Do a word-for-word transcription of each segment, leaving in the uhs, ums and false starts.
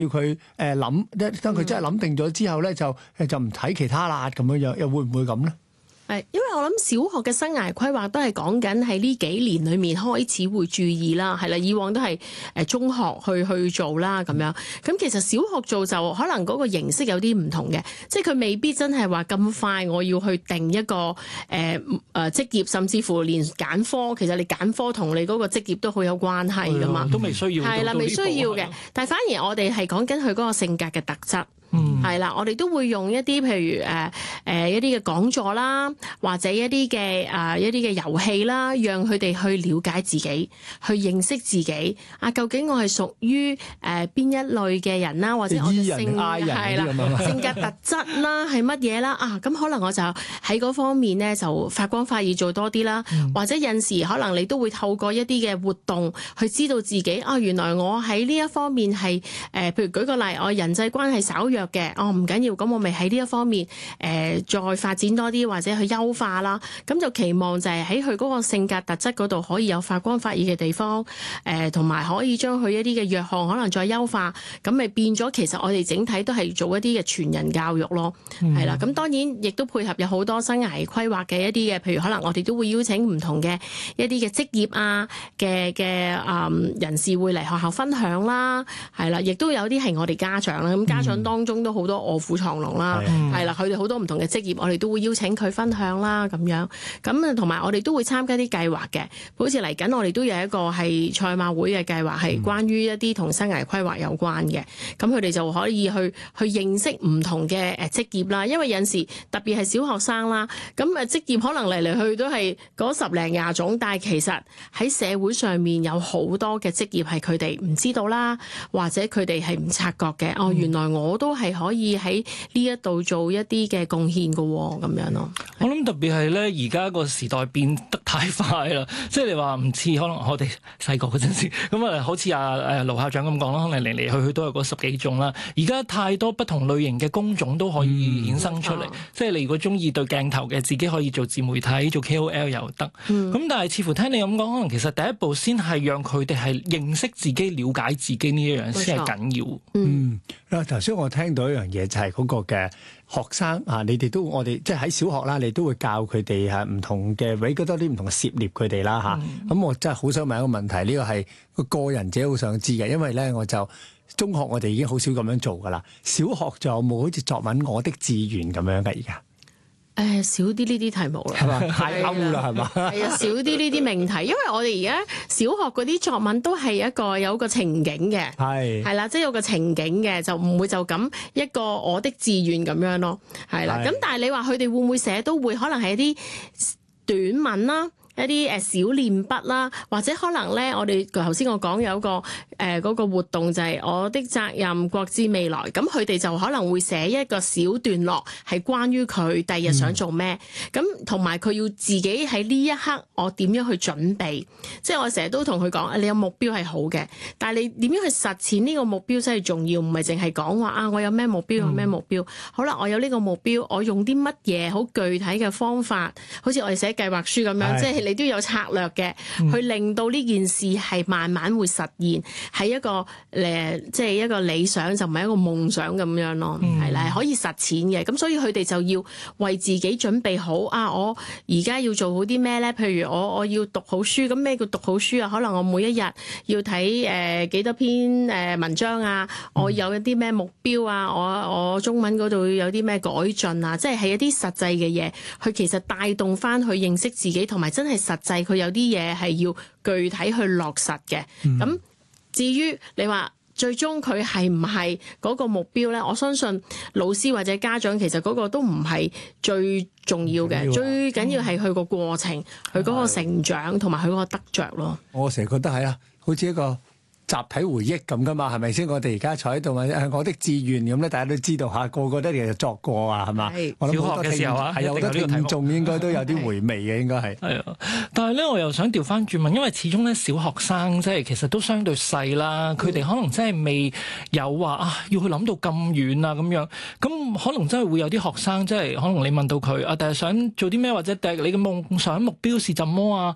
要佢誒諗，一當佢真係諗定咗之後咧，就誒就唔睇其他啦咁樣樣，又會唔會咁咧？ 係，因為我諗小學嘅生涯規劃都係講緊喺呢幾年裏面開始會注意啦，係啦，以往都係誒中學去去做啦咁樣。咁其實小學做就可能嗰個形式有啲唔同嘅，即係佢未必真係話咁快我要去定一個誒誒職業，甚至乎連揀科，其實你揀科同你嗰個職業都好有關係噶嘛， 都未需要， 係啦，未需要嘅。但係反而我哋係講緊佢嗰個性格嘅特質。嗯，係啦，我哋都會用一啲譬如誒誒、呃、一啲嘅講座啦，或者一啲嘅誒一啲嘅遊戲啦，讓佢哋去了解自己，去認識自己。啊，究竟我係屬於誒邊一類嘅人啦，或者我嘅性係啦性格特質啦，係乜嘢啦？啊，咁可能我就喺嗰方面咧就發光發熱做多啲啦，嗯、或者有時可能你都會透過一啲嘅活動去知道自己啊，原來我喺呢一方面係誒、呃，譬如舉個例，我人際關係稍弱嘅，哦唔緊要，咁我咪喺呢一方面誒、呃、再發展多啲，或者去優化啦。咁就期望就係喺佢嗰個性格特質嗰度可以有發光發熱嘅地方，誒同埋可以將佢一啲嘅弱項可能再優化，咁咪變咗其實我哋整體都係做一啲嘅全人教育咯，係啦、嗯。咁當然亦都配合有好多生涯規劃嘅一啲嘅，譬如可能我哋都會邀請唔同嘅一啲嘅職業啊嘅嘅誒人士會嚟學校分享啦，係啦，亦都有啲係我哋家長啦，咁家長當中都好多臥虎藏龍啦，係啦、嗯，佢哋好多唔同嘅職業，我哋都會邀請佢分享啦，咁樣，咁啊同埋我哋都會參加啲計劃嘅，好似嚟緊我哋都有一個係賽馬會嘅計劃，係關於一啲同生涯規劃有關嘅，咁佢哋就可以去去認識唔同嘅誒職業啦，因為有陣時特別係小學生啦，咁誒職業可能嚟嚟去都係嗰十零廿種，但係其實喺社會上面有好多嘅職業係佢哋唔知道啦，或者佢哋係唔察覺嘅，哦原來我都係可以喺呢一度做一啲嘅貢獻嘅喎，咁樣咯。 我諗特別係咧，而家個時代變得太快啦，即係你話唔似可能我哋細個嗰陣時，咁啊好似阿誒盧校長咁講啦，可能嚟嚟去去都係嗰十幾種啦。而家太多不同類型嘅工種都可以衍生出嚟，嗯、即係你如果中意對鏡頭嘅，自己可以做自媒體、做 K O L 又得。咁、嗯、但係似乎聽你咁講，可能其實第一步先係讓佢哋係認識自己、了解自己呢一樣先係緊要。 嗯，嗱頭先我聽到一樣嘢就係嗰個嘅學生啊，你哋都我哋即係喺小學啦，你都會教佢哋嚇唔同嘅，俾多啲唔同嘅涉獵佢哋啦嚇。咁、嗯、我真係好想問一個問題，呢個係個個人自己好想知嘅，因為咧我就中學我哋已經好少咁樣做噶啦，小學就有冇好似作文我的志願咁樣嘅而家？ 誒少啲呢啲題目啦， 係嘛？太歐啦，係嘛？ 係啊，少啲呢啲命題，因為我哋而家小學嗰啲作文都係一個有個情景嘅，係係啦，即係有個情景嘅，就唔會就咁一個我的志願咁樣咯，係啦。咁但係你話佢哋會唔會寫都會，可能係一啲短文啦。一啲誒小練筆啦，或者可能咧，我哋頭先我講有個誒嗰、呃嗰個活動就係我的責任國之未來，咁佢哋就可能會寫一個小段落，係關於佢第日想做咩，咁同埋佢要自己喺呢一刻我點樣去準備，即係我成日都同佢講，你有目標係好嘅，但係你點樣去實踐呢個目標真係重要，唔係淨係講話啊我有咩目標有咩目標，嗯、好啦，我有呢個目標，我用啲乜嘢好具體嘅方法，好似我哋寫計劃書咁樣，即係。你都有策略嘅，去令到呢件事係慢慢會實現，係一個誒、呃，即係一個理想，就唔係一個夢想咁樣咯，係啦、嗯，可以實踐嘅。咁所以佢哋就要為自己準備好啊！我而家要做好啲咩咧？譬如我我要讀好書，咁咩叫讀好書啊？可能我每一日要睇誒、呃、幾多篇誒文章啊，我有一啲咩目標啊，我我中文嗰度有啲咩改進啊，即係係一啲實際嘅嘢，佢其實帶動翻去認識自己，同埋真係。係實際，佢有啲嘢係要具體去落實嘅。咁、嗯、至於你話最終佢係唔係嗰個目標咧？我相信老師或者家長其實嗰個都唔係最重要嘅，要最緊要係佢個過程，佢嗰、嗯、個成長同埋佢嗰個得着咯。我成日覺得係啊，好似一個集體回憶咁噶嘛，係咪先？我哋而家坐喺度啊，我的志願咁咧，大家都知道嚇，個個都其實作過啊，係嘛？ 是我諗小學嘅時候啊， 係有好多聽眾應該都有啲回味嘅，應該係。係啊， 但係咧，我又想調翻轉問，因為始終咧小學生即係其實都相對細啦，佢哋、嗯、可能真係未有話啊，要去諗到咁遠啊咁樣，咁可能真係會有啲學生即係可能你問到佢啊，第日想做啲咩，或者第日你嘅夢想目標是怎麼啊？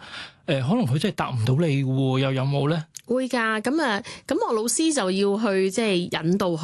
呃，可能佢真係答唔到你嘅喎，又有冇咧？ 會㗎，咁啊，咁我老師就要去即係引導佢